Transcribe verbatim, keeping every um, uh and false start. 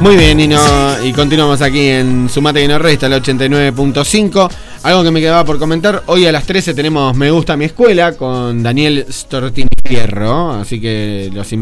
Muy bien, y, no, y continuamos aquí en Sumate y no resta, el ochenta y nueve punto cinco. Algo que me quedaba por comentar, hoy a las trece tenemos Me Gusta Mi Escuela con Daniel Stortinfierro, así que los invito